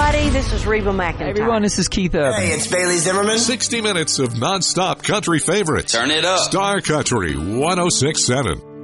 everybody. This is Reba McEntire. Hey everyone, this is Keith Urban. Hey, it's Bailey Zimmerman. 60 minutes of non-stop country favorites. Turn it up. Star Country 106.7.